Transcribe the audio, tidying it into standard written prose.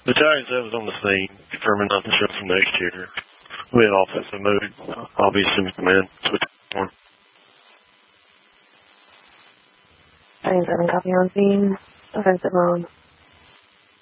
Battalion 7's on the scene, confirming nothing shows from next year. We had offensive mode. I'll be assuming command. Switch on. Battalion 7 copy on scene. Offensive mode.